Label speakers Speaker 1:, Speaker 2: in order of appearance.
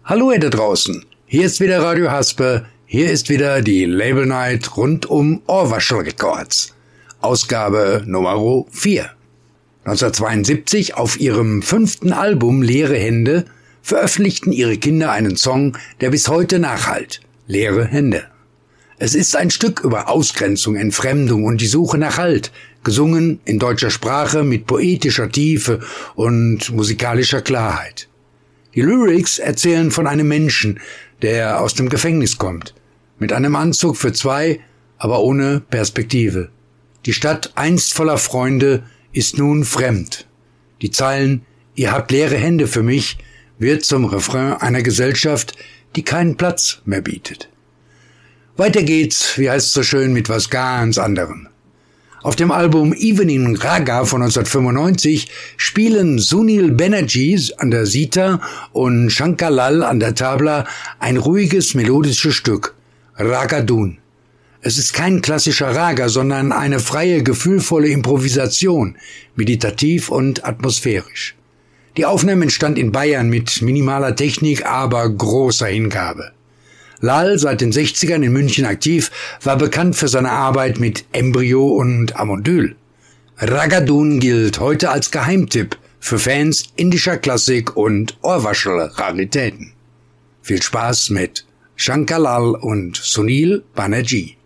Speaker 1: Hallo ihr da draußen, hier ist wieder Radio Haspe, hier ist wieder die Label Night rund um Ohrwaschel Records, Ausgabe Nummer 4. 1972 auf ihrem 5. Album Leere Hände veröffentlichten ihre Kinder einen Song, der bis heute nachhallt, Leere Hände. Es ist ein Stück über Ausgrenzung, Entfremdung und die Suche nach Halt, gesungen in deutscher Sprache mit poetischer Tiefe und musikalischer Klarheit. Die Lyrics erzählen von einem Menschen, der aus dem Gefängnis kommt, mit einem Anzug für zwei, aber ohne Perspektive. Die Stadt, einst voller Freunde, ist nun fremd. Die Zeilen »Ihr habt leere Hände für mich« wird zum Refrain einer Gesellschaft, die keinen Platz mehr bietet. Weiter geht's, wie heißt es so schön, mit was ganz anderem. Auf dem Album Evening Raga von 1995 spielen Sunil Banerjee an der Sitar und Shankar Lal an der Tabla ein ruhiges, melodisches Stück, Ragadun. Es ist kein klassischer Raga, sondern eine freie, gefühlvolle Improvisation, meditativ und atmosphärisch. Die Aufnahme entstand in Bayern mit minimaler Technik, aber großer Hingabe. Lal, seit den 60ern in München aktiv, war bekannt für seine Arbeit mit Embryo und Amondyl. Ragadun gilt heute als Geheimtipp für Fans indischer Klassik und Ohrwaschel-Raritäten. Viel Spaß mit Shankar Lal und Sunil Banerjee.